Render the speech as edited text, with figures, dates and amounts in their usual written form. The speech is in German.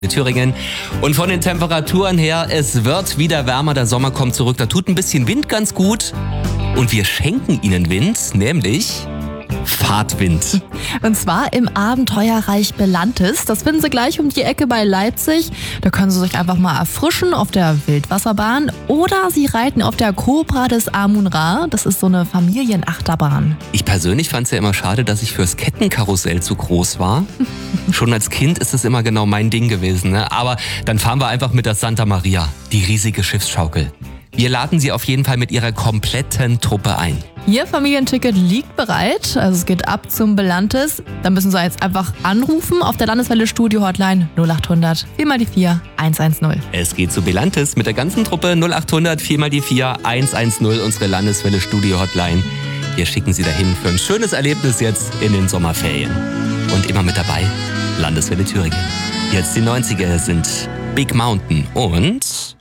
Thüringen. Und von den Temperaturen her, es wird wieder wärmer, der Sommer kommt zurück. Da tut ein bisschen Wind ganz gut. Und wir schenken Ihnen Wind, nämlich Fahrtwind. Und zwar im Abenteuerreich Belantis. Das finden Sie gleich um die Ecke bei Leipzig. Da können Sie sich einfach mal erfrischen auf der Wildwasserbahn oder Sie reiten auf der Cobra des Amun-Ra. Das ist so eine Familienachterbahn. Ich persönlich fand es ja immer schade, dass ich fürs Kettenkarussell zu groß war. Schon als Kind ist das immer genau mein Ding gewesen, ne? Aber dann fahren wir einfach mit der Santa Maria, die riesige Schiffsschaukel. Wir laden Sie auf jeden Fall mit Ihrer kompletten Truppe ein. Ihr Familienticket liegt bereit, also es geht ab zum Belantis. Dann müssen Sie jetzt einfach anrufen auf der Landeswelle Studio Hotline 0800 4x4 110. Es geht zu Belantis mit der ganzen Truppe 0800 4x4 110, unsere Landeswelle Studio Hotline. Wir schicken Sie dahin für ein schönes Erlebnis jetzt in den Sommerferien. Und immer mit dabei, Landeswelle Thüringen. Jetzt die 90er sind Big Mountain und